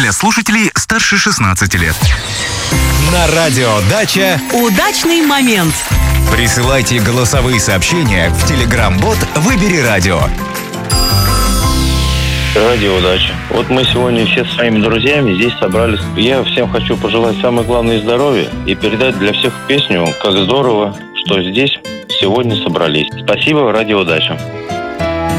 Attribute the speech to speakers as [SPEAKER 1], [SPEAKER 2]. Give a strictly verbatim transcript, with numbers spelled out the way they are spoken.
[SPEAKER 1] для слушателей старше шестнадцати лет.
[SPEAKER 2] На радио «Дача»
[SPEAKER 3] удачный момент.
[SPEAKER 2] Присылайте голосовые сообщения в Telegram-бот «Выбери радио».
[SPEAKER 4] Радио «Удача». Вот мы сегодня все с своими друзьями здесь собрались. Я всем хочу пожелать самое главное здоровья и передать для всех песню «Как здорово, что здесь сегодня собрались». Спасибо, Радио «Удача».